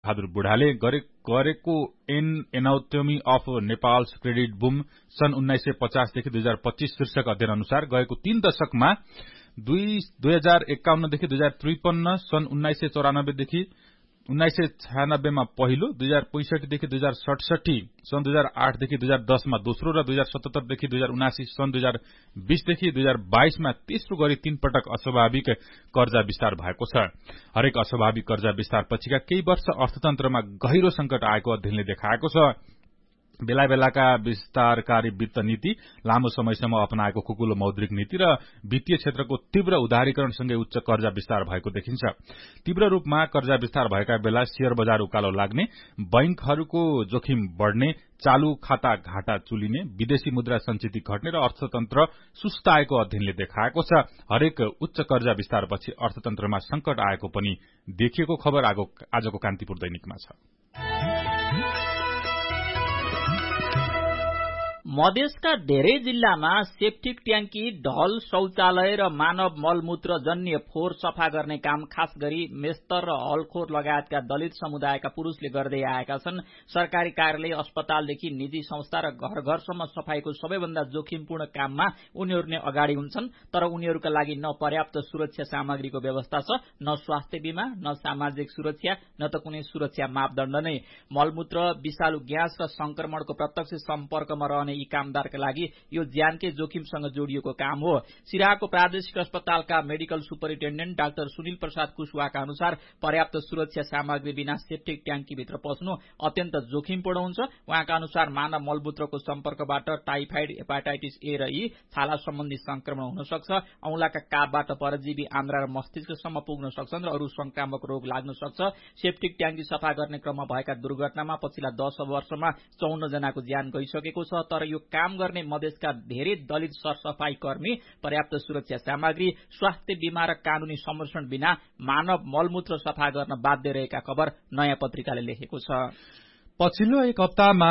बहादुर बुढाले गरेको anatomy of Nepals credit boom सन् 1950 देखि 2025 शीर्षक अध्ययन अनुसार गएको 3 दशकमा 2051 देखि 2053 सन् 1994 देखि 1996 मा पहिलो, 2065 देखि 2067 सन् 2008 देखि 2010 मा दोस्रो र 2077 देखि 2079 सन् 2020 देखि 2022 मा तेस्रो गरी 3 पटक अस्वाभाविक कर्जा विस्तार भएको छ। हरेक अस्वाभाविक कर्जा विस्तार पछिका केही वर्ष अर्थतन्त्रमा गहिरो संकट आएको अध्ययनले देखाएको छ। बेला बेलाका विस्तारकारी वित्त नीति, लामो समयसम्म अपनाएको खुकुलो मौद्रिक नीति र वित्तीय क्षेत्रको तीव्र उदारीकरणसँगै उच्च कर्जा विस्तार भएको देखिन्छ। तीव्र रूपमा कर्जा विस्तार भएका बेला शेयर बजार उकालो लाग्ने, बैंकहरूको जोखिम बढ़ने, चालू खाता घाटा चुलिने, विदेशी मुद्रा संचिति घट्ने र अर्थतन्त्र सुस्ताएको अध्ययनले देखाएको छ। हरेक उच्च कर्जा विस्तारपछि अर्थतन्त्रमा संकट आएको पनि देखिएको खबर आजको कान्तिपुर दैनिकमा छ। मधेसका धेरै जिल्लामा सेप्टिक ट्याङ्की, ढल, शौचालय र मानव मलमूत्र जन्य फोहोर सफा गर्ने काम खास गरी मेस्तर र हलखोर लगायतका दलित समुदायका पुरूषले गर्दै आएका छन्। सरकारी कार्यालय, अस्पतालदेखि निजी संस्था र घर घरसम्म सफाईको सबैभन्दा जोखिमपूर्ण काममा उनीहरू नै अगाडि हुन्छन्, तर उनीहरूका लागि न पर्याप्त सुरक्षा सामग्रीको व्यवस्था छ, न स्वास्थ्य बीमा, न सामाजिक सुरक्षा, न त कुनै सुरक्षा मापदण्ड नै। मलमूत्र, विषालु ग्यास र संक्रमणको प्रत्यक्ष सम्पर्कमा रहने यी कामदारका लागि यो ज्यानकै जोखिमसँग जोडिएको काम हो। सिराहाको प्रादेशिक अस्पतालका medical superintendent doctor Sunil Prasad कुशवाका अनुसार पर्याप्त सुरक्षा सामग्री बिना सेप्टिक ट्याङ्कीभित्र पस्नु अत्यन्त जोखिमपूर्ण हुन्छ। उहाँका अनुसार मानव मलमूत्रको सम्पर्कबाट टाइफाइड, हेपाटाइटिस ए र ई, छाला सम्बन्धी संक्रमण हुन सक्छ। औंलाका कापबाट परजीवी आन्द्रा र मस्तिष्कसम्म पुग्न सक्छन् र अरू संक्रामक रोग लाग्न सक्छ। सेप्टिक ट्याङ्की सफा गर्ने क्रममा भएका दुर्घटनामा पछिल्ला 10 वर्षमा 54 जनाको ज्यान गइसकेको छ। तर यो काम गर्ने मधेसका धेरै दलित सरसफाई कर्मी पर्याप्त सुरक्षा सामग्री, स्वास्थ्य बीमा र कानूनी संरक्षण बिना मानव मलमूत्र सफा गर्न बाध्य रहेका खबर नयाँ पत्रिकाले लेखेको छ। पछिल्लो एक हप्तामा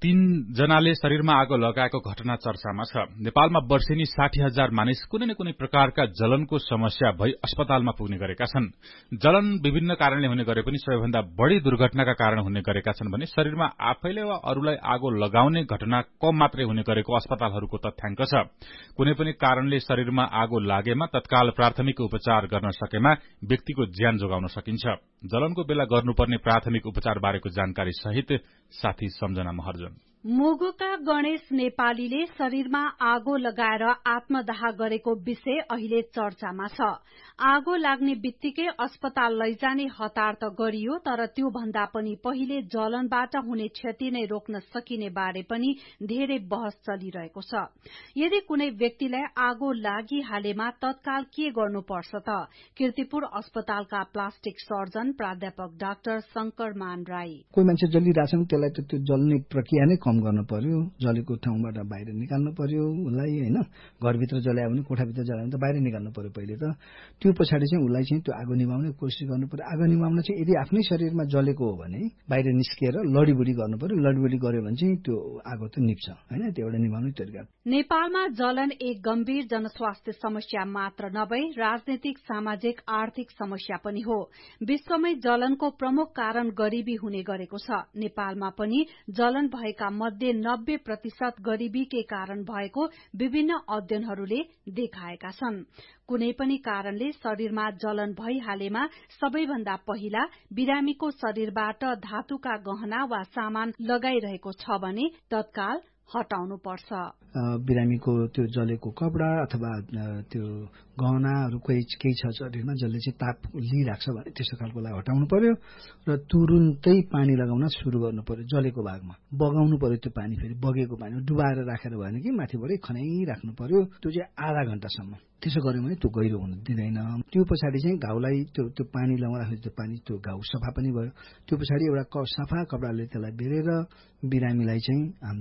3 जनाले शरीरमा आगो लगाएको घटना चर्चामा छ। नेपालमा वर्षेनी 60,000 मानिस कुनै न कुनै प्रकारका जलनको समस्या भई अस्पतालमा पुग्ने गरेका छन्। जलन विभिन्न कारणले हुने गरे पनि सबैभन्दा बढ़ी दुर्घटनाका कारण हुने गरेका छन् भने शरीरमा आफैले वा अरूलाई आगो लगाउने घटना कम मात्रै हुने गरेको अस्पतालहरूको तथ्याङ्क छ। कुनै पनि कारणले शरीरमा आगो लागेमा तत्काल प्राथमिक उपचार गर्न सकेमा व्यक्तिको ज्यान जोगाउन सकिन्छ। जलनको बेला गर्नुपर्ने प्राथमिक उपचार बारेको जानकारी सहित साथी सम्झना महर्जन। मुगुका गणेश नेपालीले शरीरमा आगो लगाएर आत्मदाह गरेको विषय अहिले चर्चामा छ। आगो लाग्ने बित्तिकै अस्पताल लैजाने हतार त गरियो, तर त्यो भन्दा पनि पहिले जलनबाट हुने क्षति नै रोक्न सकिने बारे पनि धेरै बहस चलिरहेको छ। यदि कुनै व्यक्तिलाई आगो लागिहालेमा तत्काल के गर्नुपर्छ त? कीर्तिपुर अस्पतालका प्लास्टिक सर्जन प्राध्यापक डाक्टर शंकर मान राई। कोही मान्छे जलिरहेछन्, त्यसलाई त त्यो जल्ने प्रक्रिया नै कम गर्न पर्यो। जलेको ठाउँबाट बाहिर निकाल्नु पर्यो उसलाई, हैन? घरभित्र जलायो भने, कोठाभित्र जलायो भने त बाहिर निकाल्नु पर्यो पहिले त। त्यो पछाडि चाहिँ उसलाई चाहिँ त्यो आगो निभाउने कोसिस गर्नु पर्यो। आगो निभाउन चाहिँ यदि आफ्नै शरीरमा जलेको हो भने बाहिर निस्किएर लडीबुडी गर्नु पर्यो। लडीबुडी गर्यो भने चाहिँ त्यो आगो त निप्छ, हैन? त्यो एउटा निभाउने तरिका। नेपालमा जलन एक गम्भीर जनस्वास्थ्य समस्या मात्र नभई राजनीतिक, सामाजिक, आर्थिक समस्या पनि हो। विश्वमै जलनको प्रमुख कारण गरिबी हुने गरेको छ। नेपालमा पनि जलन भएका मध्ये 90% गरिबीकै कारण भएको विभिन्न अध्ययनहरूले देखाएका छन्। कुनै पनि कारणले शरीरमा जलन भइहालेमा सबैभन्दा पहिला बिरामीको शरीरबाट धातुका गहना वा सामान लगाइरहेको छ भने तत्काल हटाउनु पर्छ। बिरामीको त्यो जलेको कपडा अथवा त्यो गहनाहरू केही छ शरीरमा जसले चाहिँ ताप लिइराख्छ भने त्यस्तो खालकोलाई हटाउनु पर्यो र तुरुन्तै पानी लगाउन सुरु गर्नु पर्यो। जलेको भागमा बगाउनु पर्यो त्यो पानी, फेरि बगेको पानी डुबाएर राखेर भएन कि माथिबाटै खनाइराख्नु पर्यो। त्यो चाहिँ आधा घण्टासम्म त्यसो गर्यो भने त्यो गहिरो हुन दिँदैन। त्यो पछाडि चाहिँ घाउलाई त्यो पानी लगाउँदाखेरि त्यो पानी त्यो घाउ सफा पनि भयो। त्यो पछाडि एउटा सफा कपडाले त्यसलाई बेरेर बिरामीलाई चाहिँ हामीले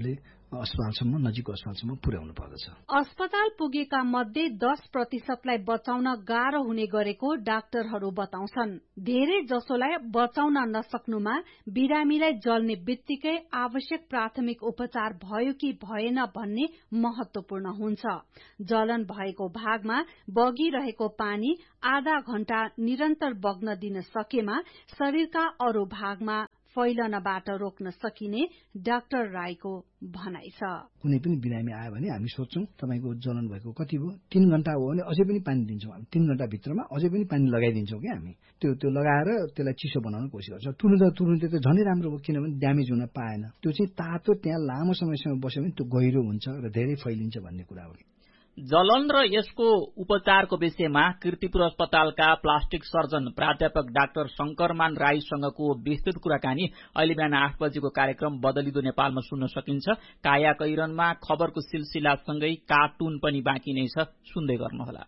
अस्पतालसम्म नजिकको अस्पतालसम्म पुर्याउनु पर्दछ। अस्पताल पुगेका मध्ये 10% बचाउन गाह्रो हुने गरेको डाक्टरहरू बताउँछन्। धेरै जसोलाई बचाउन नसक्नुमा बिरामीलाई जल्ने बित्तिकै आवश्यक प्राथमिक उपचार भयो कि भएन भन्ने महत्वपूर्ण हुन्छ। जलन भएको भागमा बगिरहेको पानी आधा घण्टा निरन्तर बग्न दिन सकेमा शरीरका अरू भागमा फैलनबाट रोक्न सकिने डाक्टर राईको भनाइ छ। कुनै पनि बिरामी आयो भने हामी सोच्छौं तपाईको जलन भएको कति भयो, 3 घण्टा हो भने अझै पनि पानी दिन्छौं। 3 घण्टा भित्रमा अझै पनि पानी लगाइदिन्छौं कि हामी त्यो लगाएर त्यसलाई चिसो बनाउन कोसिस गर्छौं। तुरुन्तै त झनै राम्रो हो, किनभने ड्यामेज हुन पाएन। त्यो चाहिँ तातो त्यहाँ लामो समयसम्म बस्यो भने त्यो गहिरो हुन्छ र धेरै फैलिन्छ भन्ने कुरा हो। जलन र यसको उपचारको विषयमा कीर्तिपुर अस्पतालका प्लास्टिक सर्जन प्राध्यापक डाक्टर शंकरमान राईसँगको विस्तृत कुराकानी अहिले बिहान 8 बजेको कार्यक्रम बदलिदो नेपालमा सुन्न सकिन्छ। काया कैरनमा खबरको सिलसिलासँगै कार्टुन पनि बाँकी नै छ, सुन्दै गर्नुहोला।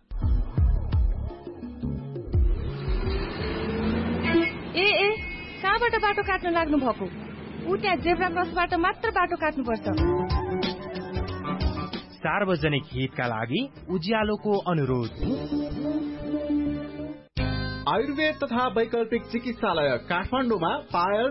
ए कहाँबाट बाटो काट्न लाग्नु भएको? उ त्यहाँ जेब्रा क्रसबाट मात्र बाटो काट्नुपर्छ। सार्वजनिक हितका लागि उज्यालोको अनुरोध। आयुर्वेद तथा वैकल्पिक चिकित्सालय काठमाडौँमा पायल।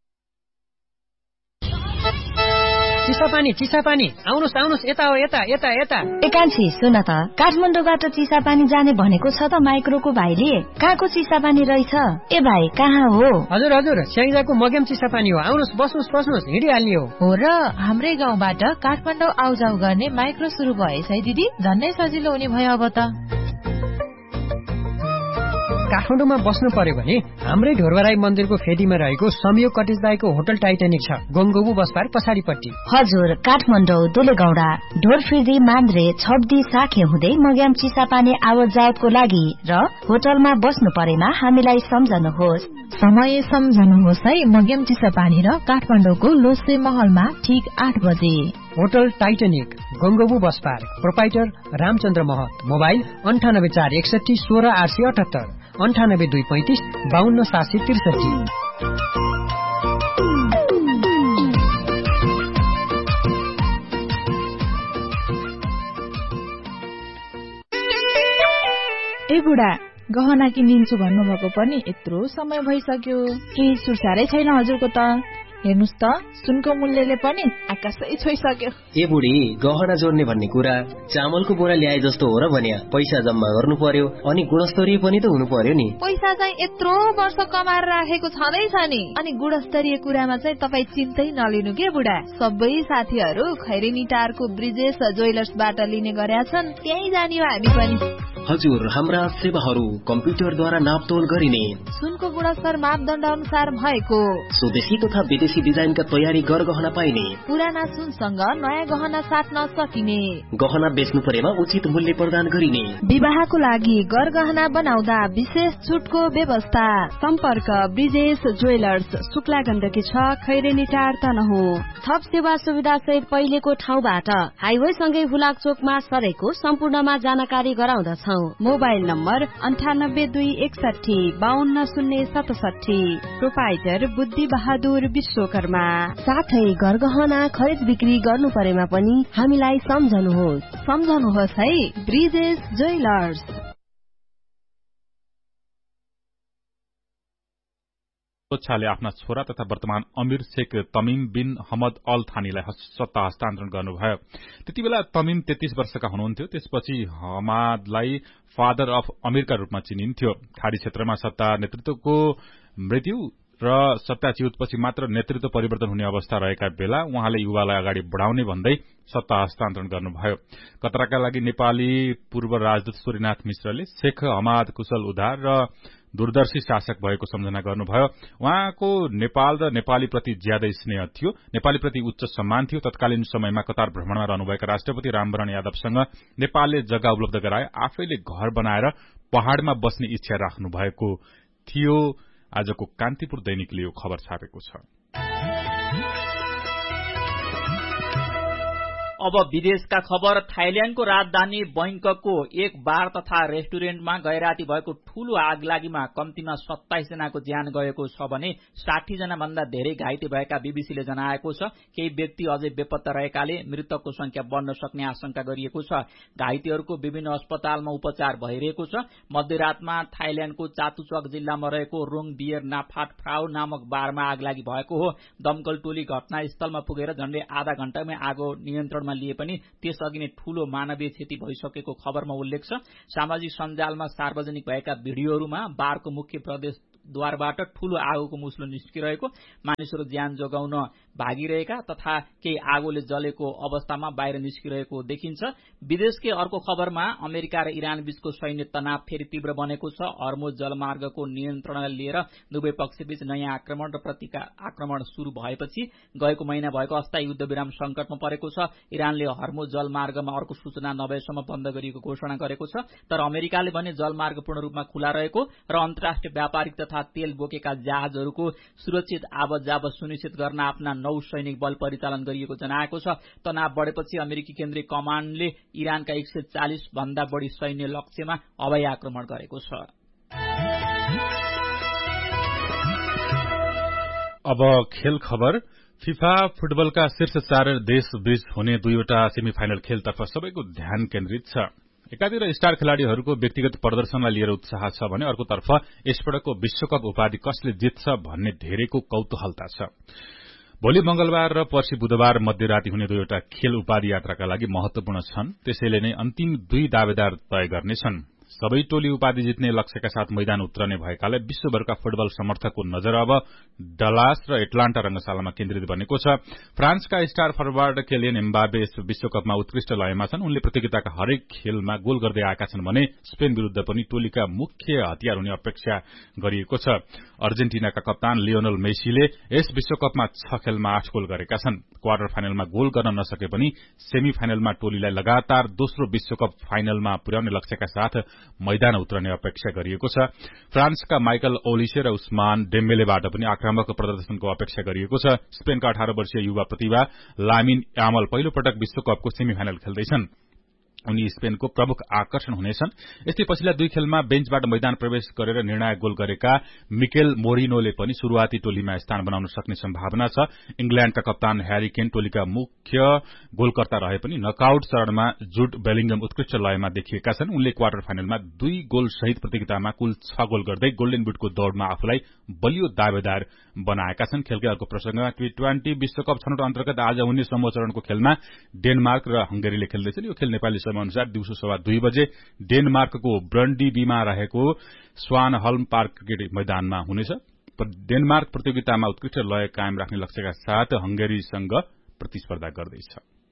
चिसापानी आउनुहोस् यता हो, यता। एकान्छी सुन त, काठमाडौँबाट चिसापानी जाने भनेको छ त माइक्रोको भाइले। कहाँको चिसापानी रहेछ? ए भाइ कहाँ हो? हजुर स्याङ्जाको मगेम चिसापानी हो। आउनुहोस्, बस्नुहोस्, हिँडिहाल्ने हो र हाम्रै गाउँबाट काठमाडौँ आउजाउ गर्ने माइक्रो सुरु भएछ है दिदी, झन्नै सजिलो हुने भयो अब त। काठमाडौँमा बस्नु पर्यो भने हाम्रै ढोरवाराई मन्दिरको फेदीमा रहेको संयोग कटेज दाईको होटल टाइटानिक छ, गंगोबु बस पार्क पछाडिपट्टि। हजुर, काठमाडौँ दुलेगौडा ढोरफिर्दी मान्द्रे छब्दी साखे हुँदै मग्याम चिसापानी आवत जावतको लागि र होटलमा बस्नु परेमा हामीलाई सम्झनुहोस्। समय सम्झनुहोस् है। मग्याम चिसापानी र काठमाडौँको लोसे महलमा ठीक 8 बजे। Hotel Titanic, गंगोबु bus park, proprietor Ramchandra महत। मोबाइल 984161 16878, 982535 52763। ए बुढा, गहना किनिन्छु भन्नुभएको पनि यत्रो समय भइसक्यो, केही सुसारै छैन हजुरको त। हेर्नुस् त, सुनको मूल्यले पनि आकाशै छोइसक्यो। ए बुढी, गहना जोड्ने भन्ने कुरा चामलको बोरा ल्याए जस्तो हो र भन्या। पैसा जम्मा गर्नु पर्यो अनि गुणस्तरीय पनि त हुनु पर्यो नि। पैसा चाहिँ यत्रो वर्ष कमाएर राखेको छँदैछ नि, अनि गुणस्तरीय कुरामा चाहिँ तपाईँ चिन्तै नलिनु के बुढा। सबै साथीहरू खैरेनी टारको ब्रिजेश ज्वेलर्सबाट लिने गरेका छन्, त्यही जाने हो हामी पनि। हजुर, हाम्रा सेवाहरू कम्प्युटरद्वारा नापतोल गरिने, सुनको गुणस्तर मापदण्ड अनुसार भएको, स्वदेशी तथा विदेशी डिजाइनका तयारी गरगहना पाइने, पुराना सुनसँग नयाँ गहना साट्न सकिने, गहना बेच्नु परेमा उचित मूल्य प्रदान गरिने, विवाहको लागि गरगहना बनाउँदा विशेष छुटको व्यवस्था। सम्पर्क ब्रिजेश ज्वेलर्स, शुक्ला गण्डकी 6, खैरेनी टार तनहु। थप सेवा सुविधा सहित पहिलेको ठाउँबाट हाइवे सँगै हुलाक चोकमा सरेको सम्पूर्णमा जानकारी गराउँदछौ। मोबाइल नम्बर 982161 520067, प्रोपाइटर बुद्धि बहादुर विश्वकर्मा। साथै गरगहना खरिद बिक्री गर्नु परेमा पनि हामीलाई सम्झनुहोस् है, ब्रिजेश ज्वेलर्स। सुरक्षाले आफ्ना छोरा तथा वर्तमान अमीर शेख तमिम बिन हमद अल थानीलाई सत्ता हस्तान्तरण गर्नुभयो। त्यतिबेला तमिम 33 वर्षका हुनुहुन्थ्यो। त्यसपछि हमादलाई फादर अफ अमीरका रूपमा चिनिन्थ्यो। खाडी क्षेत्रमा सत्ता नेतृत्वको मृत्यु र सत्ताच्युतपछि मात्र नेतृत्व परिवर्तन हुने अवस्था रहेका बेला उहाँले युवालाई अगाडि बढाउने भन्दै सत्ता हस्तान्तरण गर्नुभयो। कतराका लागि नेपाली पूर्व राजदूत सूर्यनाथ मिश्रले शेख हमाद कुशल उद्धार र दूरदर्शी शासक भएको सम्झना गर्नुभयो। उहाँको नेपाल र नेपालीप्रति ज्यादै स्नेह थियो, नेपालीप्रति उच्च सम्मान थियो। तत्कालीन समयमा कतार भ्रमणमा रहनुभएका राष्ट्रपति रामवरण यादवसँग नेपालले जग्गा उपलब्ध गराए, आफैले घर बनाएर पहाड़मा बस्ने इच्छा राख्नु भएको थियो। आजको कान्तिपुर दैनिकले यो खबर छापेको छ। अब विदेशका खबर। थाइल्याण्डको राजधानी बैंककको एक बार तथा रेस्टुरेन्टमा गैराती भएको ठूलो आगलागीमा कम्तीमा 27 जनाको ज्यान गएको छ भने 60 जना भन्दा धेरै घाइते भएका बीबीसीले जनाएको छ। केही व्यक्ति अझै बेपत्ता रहेकाले मृतकको संख्या बढ्न सक्ने आशंका गरिएको छ। घाइतेहरूको विभिन्न अस्पतालमा उपचार भइरहेको छ। मध्यरातमा थाइल्याण्डको चातुचक जिल्लामा रहेको रोङ बियर नाफाट फ्राउ नामक बारमा आगलागी भएको हो। दमकल टोली घटनास्थलमा पुगेर झण्डै आधा घण्टामै आगो नियन्त्रणमा लिए पनि त्यसअघि नै ठूलो मानवीय क्षति भइसकेको खबरमा उल्लेख छ। सामाजिक सञ्जालमा सार्वजनिक भएका भिडियोहरूमा बारको मुख्य प्रवेशद्वारबाट ठूलो आगोको मुस्लो निस्किरहेको, मानिसहरू ज्यान जोगाउन भागिरहेका तथा केही आगोले जलेको अवस्थामा बाहिर निस्किरहेको देखिन्छ। विदेशकै अर्को खबरमा अमेरिका र इरान बीचको सैन्य तनाव फेरि तीव्र बनेको छ। हर्मुज जलमार्गको नियन्त्रणलाई लिएर दुवै पक्षबीच नयाँ आक्रमण र आक्रमण शुरू भएपछि गएको महिना भएको अस्थायी युद्धविराम संकटमा परेको छ। इरानले हर्मुज जलमार्गमा अर्को सूचना नभएसम्म बन्द गरिएको घोषणा गरेको छ, तर अमेरिकाले भने जलमार्ग पूर्ण रूपमा खुला रहेको र अन्तर्राष्ट्रिय व्यापारिक तथा तेल बोकेका जहाजहरूको सुरक्षित आवत-जावत सुनिश्चित गर्न आफ्ना नौसैनिक बल परिचालन गरिएको जनाएको छ। तनाव बढेपछि अमेरिकी केन्द्रीय कमान्डले इरानका 140 भन्दा बढी सैन्य लक्ष्यमा हवाई आक्रमण गरेको छ। अब खेल खबर। फिफा फुटबलका शीर्ष 4 देश बीच हुने 2वटा सेमी फाइनल खेलतर्फ सबैको ध्यान केन्द्रित छ। एकातिर स्टार खेलाड़ीहरूको व्यक्तिगत प्रदर्शनलाई लिएर उत्साह छ भने अर्कोतर्फ यसपटकको विश्वकप उपाधि कसले जित्छ भन्ने धेरैको कौतूहलता छ। भोलि मंगलबार र पर्सि बुधबार मध्यराती हुने 2वटा खेल उपाधि यात्राका लागि महत्वपूर्ण छन्। त्यसैले नै अन्तिम 2 दावेदार तय गर्नेछन्। सबै टोली उपाधि जित्ने लक्ष्यका साथ मैदान उत्रने भएकाले विश्वभरका फुटबल समर्थकको नजर अब डलास र एटलान्टा रंगशालामा केन्द्रित बनेको छ। फ्रान्सका स्टार फरवार्ड केलियन एम्बापे यस विश्वकपमा उत्कृष्ट लयमा छन्। उनले प्रतियोगिताका हरेक खेलमा गोल गर्दै आएका छन् भने स्पेन विरूद्ध पनि टोलीका मुख्य हतियार हुने अपेक्षा गरिएको छ। अर्जेन्टिनाका कप्तान लियोनल मेसीले यस विश्वकपमा 6 खेलमा 8 गोल गरेका छन्। क्वार्टर फाइनलमा गोल गर्न नसके पनि सेमी फाइनलमा टोलीलाई लगातार दोस्रो विश्वकप फाइनलमा पुर्याउने लक्ष्यका साथ मैदान उत्रने अपेक्षा गरिएको छ। फ्रान्सका माइकल ओलिसे र उस्मान डेम्बेलेबाट पनि आक्रामक प्रदर्शनको अपेक्षा गरिएको छ। स्पेनका 18 वर्षीय युवा प्रतिभा लामिन यामल पहिलो पटक विश्वकपको सेमी फाइनल खेल्दैछन्। उनी स्पेनको प्रमुख आकर्षण हुनेछन्। यस्तै पछिल्ला 2 खेलमा बेन्चबाट मैदान प्रवेश गरेर निर्णायक गोल गरेका मिकेल मोरिनोले पनि शुरूआती टोलीमा स्थान बनाउन सक्ने सम्भावना छ। इंग्ल्याण्डका कप्तान ह्यारी केन टोलीका मुख्य गोलकर्ता रहे पनि नकआउट चरणमा जुड बेलिंगम उत्कृष्ट लयमा देखिएका छन्। उनले क्वार्टर फाइनलमा 2 गोल सहित प्रतियोगितामा कुल 6 गोल गर्दै गोल्डन बुटको दौड़मा आफूलाई बलियो दावेदार बनाएका छन्। खेलकै अर्को प्रसंगमा T20 विश्वकप छनौट अन्तर्गत आज हुने समूह चरणको खेलमा डेनमार्क र हंगेरीले खेल्दैछन्। यो खेल नेपाली अनुसार दिउँसो 2:15 बजे डेनमार्कको ब्रन्डीबीमा रहेको स्वानहल्म पार्क क्रिकेट मैदानमा हुनेछ। डेनमार्क प्रतियोगितामा उत्कृष्ट लय कायम राख्ने लक्ष्यका साथ हंगेरीसँग प्रतिस्पर्धा गर्दैछ।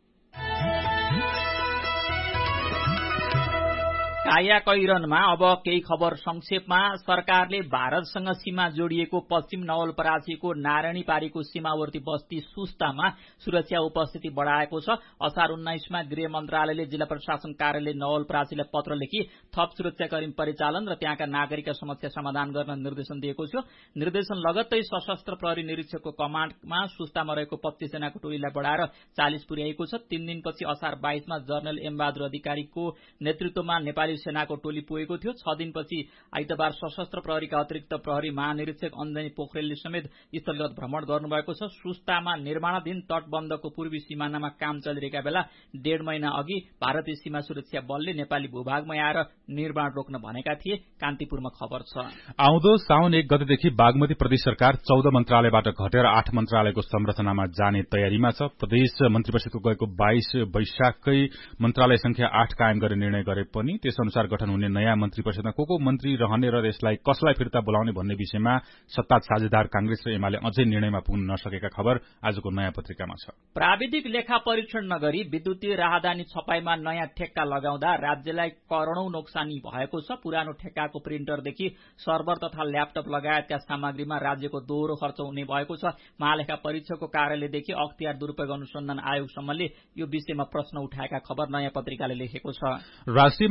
कायाकैरनमा अब केही खबर संक्षेपमा। सरकारले भारतसँग सीमा जोडिएको पश्चिम नवलपरासीको नारायणीपारीको सीमावर्ती बस्ती सुस्तामा सुरक्षा उपस्थिति बढ़ाएको छ। असार 19 मा गृह मन्त्रालयले जिल्ला प्रशासन कार्यालय नवलपरासीलाई पत्र लेखी थप सुरक्षाकर्मी परिचालन र त्यहाँका नागरिकका समस्या समाधान गर्न निर्देशन दिएको छ। निर्देशन लगत्तै सशस्त्र प्रहरी निरीक्षकको कमाण्डमा सुस्तामा रहेको 25 जनाको टोलीलाई बढ़ाएर 40 पुर्याएको छ। 3 दिनपछि असार 22 मा जनरल एमबहादुर अधिकारीको नेतृत्वमा नेपाली सेनाको टोली पुगेको थियो। 6 दिनपछि आइतबार सशस्त्र प्रहरीका अतिरिक्त प्रहरी महानिरीक्षक अञ्जनी पोखरेलले समेत स्थलगत भ्रमण गर्नुभएको छ। सुस्तामा निर्माणाधीन तटबन्धको पूर्वी सिमानामा काम चलिरहेका बेला 1.5 महिना अघि भारतीय सीमा सुरक्षा बलले नेपाली भूभागमा आएर निर्माण रोक्न भनेका थिए। कान्तिपुरमा खबर छ। आउँदो साउन 1 गतेदेखि बागमती प्रदेश सरकार 14 मन्त्रालयबाट घटेर 8 मन्त्रालयको संरचनामा जाने तयारीमा छ। प्रदेश मन्त्री परिषदको गएको 22 वैशाखकै मन्त्रालय संख्या 8 कायम गर्ने निर्णय गरे पनि त्यसअनुसार गठन हुने नयाँ मन्त्री परिषदमा को मन्त्री रहने र यसलाई कसलाई फिर्ता बोलाउने भन्ने विषयमा सत्ता साझेदार कांग्रेस र एमाले अझै निर्णयमा पुग्न नसकेका खबर आजको नयाँ पत्रिकामा छ। प्राविधिक लेखा परीक्षण नगरी विद्युतीय राहदानी छपाईमा नयाँ ठेक्का लगाउँदा राज्यलाई करोडौं नोक्सानी भएको छ। पुरानो ठेक्काको प्रिन्टरदेखि सर्भर तथा ल्यापटप लगायतका सामग्रीमा राज्यको दोहोरो खर्च हुने भएको छ। महालेखा परीक्षकको कार्यालयदेखि अख्तियार दुरूपयोग अनुसन्धान आयोगसम्मले यो विषयमा प्रश्न उठाएका खबर नयाँ पत्रिकाले लेखेको छ। राष्ट्रिय मानवाधिकार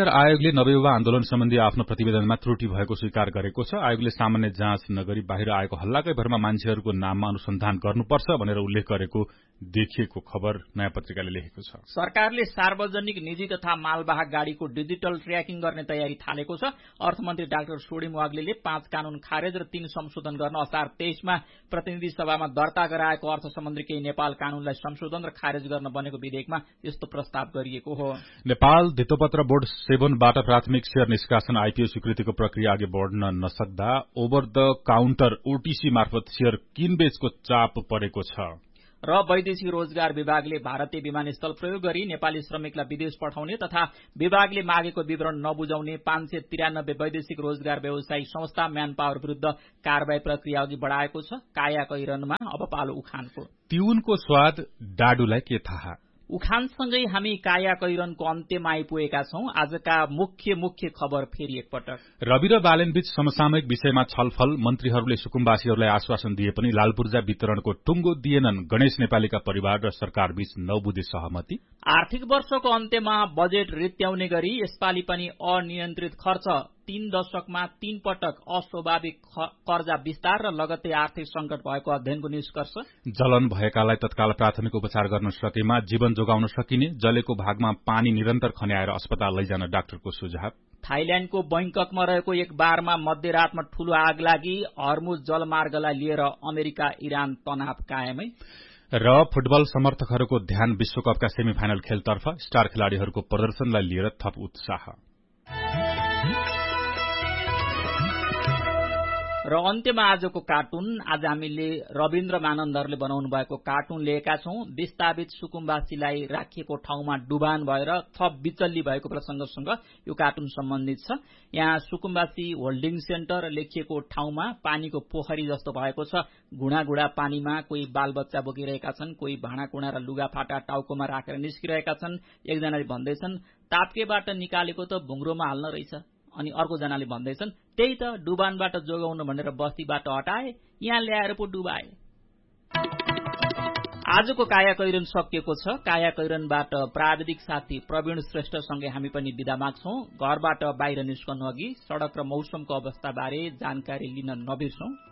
निर्वाचन आयोगले नवयुवा आन्दोलन सम्बन्धी आफ्नो प्रतिवेदनमा त्रुटि भएको स्वीकार गरेको छ। आयोगले सामान्य जाँच नगरी बाहिर आएको हल्लाकै भरमा मान्छेहरूको नाममा अनुसन्धान गर्नुपर्छ भनेर उल्लेख गरेको देखिएको खबर नयाँ पत्रिकाले लेखेको छ। सरकारले सार्वजनिक निजी तथा मालवाहक गाड़ीको डिजिटल ट्र्याकिङ गर्ने तयारी थालेको छ। अर्थमन्त्री डाक्टर सोडिम वाग्लेले 5 कानून खारेज र 3 संशोधन गर्न असार 23 मा प्रतिनिधि सभामा दर्ता गराएको अर्थ सम्बन्धी केही नेपाल कानूनलाई संशोधन र खारेज गर्न बनेको विधेयकमा यस्तो प्रस्ताव गरिएको हो। नेपाल धितोपत्र बोर्ड 7 बाट प्राथमिक शेयर निष्कासन आईपीओ स्वीकृतिको प्रक्रिया अघि बढ्न नसक्दा ओभर द काउन्टर ओटीसी मार्फत शेयर किनबेचको चाप परेको छ। र वैदेशिक रोजगार विभागले भारतीय विमानस्थल प्रयोग गरी नेपाली श्रमिकलाई विदेश पठाउने तथा विभागले मागेको विवरण नबुझाउने 593 वैदेशिक रोजगार व्यवसायी संस्था म्यान पावर विरूद्ध कारबाही प्रक्रिया अघि बढ़ाएको छ। काया कैरनमा अब पालो उखानको। तिउनको स्वाद डाडुलाई के थाहा। उखानसँगै हामी काया कैरनको अन्त्यमा आइपुगेका छौं। आजका मुख्य खबर फेरि एकपटक। रवि र बालेनबीच समसामयिक विषयमा छलफल। मन्त्रीहरूले सुकुम्बासीहरूलाई आश्वासन दिए पनि लालपूर्जा वितरणको टुङ्गो दिएनन्। गणेश नेपालीका परिवार र सरकारबीच 9 बुँदे सहमति। आर्थिक वर्षको अन्त्यमा बजेट रित्याउने गरी यसपालि पनि अनियन्त्रित खर्च। 3 दशकमा 3 पटक अस्वाभाविक कर्जा विस्तार र लगत्तै आर्थिक संकट भएको अध्ययनको निष्कर्ष। जलन भएकालाई तत्काल प्राथमिक उपचार गर्न सकेमा जीवन जोगाउन सकिने। जलेको भागमा पानी निरन्तर खन्याएर अस्पताल लैजान डाक्टरको सुझाव। थाइल्याण्डको बैंककमा रहेको एक बारमा मध्यरातमा ठूलो आग लागि। हर्मुज जलमार्गलाई लिएर अमेरिका इरान तनाव कायमै। र फुटबल समर्थकहरूको ध्यान विश्वकपका सेमिफाइनल खेलतर्फ। स्टार खेलाड़ीहरूको प्रदर्शनलाई लिएर थप उत्साह। र अन्त्यमा आजको कार्टुन। आज हामीले रविन्द्र मानन्दरले बनाउनु भएको कार्टुन लिएका छौं। विस्थापित सुकुम्बासीलाई राखिएको ठाउँमा डुबान भएर थप बिचल्ली भएको प्रसंगसँग यो कार्टुन सम्बन्धित छ। यहाँ सुकुम्बासी होल्डिङ सेन्टर लेखिएको ठाउँमा पानीको पोखरी जस्तो भएको छ। गुणागुडा पानीमा कोही बालबच्चा बोकिरहेका छन्, कोही भाँडाकुँडा र लुगाफाटा टाउकोमा राखेर निस्किरहेका छन्। एकजनाले भन्दैछन् ताप्केबाट निकालेको त भुङ्ग्रोमा हाल्न रहेछ। अनि अर्कोजनाले भन्दैछन् त्यही त डुबानबाट जोगाउनु भनेर बस्तीबाट हटाए, यहाँ ल्याएर पो डुबाए। आजको काया कैरन सकिएको छ। काया कैरनबाट प्राविधिक साथी प्रवीण श्रेष्ठसँगै हामी पनि बिदा माग्छौं। घरबाट बाहिर निस्कनु अघि सड़क र मौसमको अवस्थाबारे जानकारी लिन नबिर्सौं।